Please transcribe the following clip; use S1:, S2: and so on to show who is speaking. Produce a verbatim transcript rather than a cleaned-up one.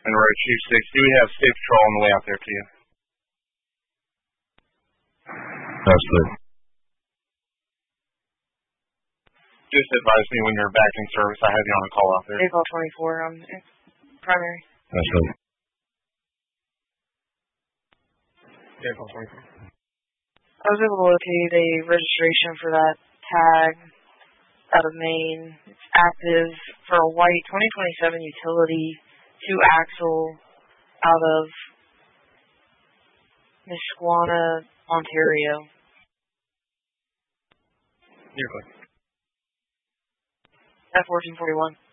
S1: Jackson Road two six. Do we have State Patrol on the way out there to you?
S2: That's good.
S1: Just advise me when you're back in service. I have you on a call out there.
S3: April twenty-four, um, primary.
S2: That's good.
S1: April twenty-four.
S3: I was able to locate a registration for that tag out of Maine. It's active for a white twenty twenty-seven utility, two axle out of Nisquana, Ontario.
S1: You're good.
S3: F fourteen forty-one.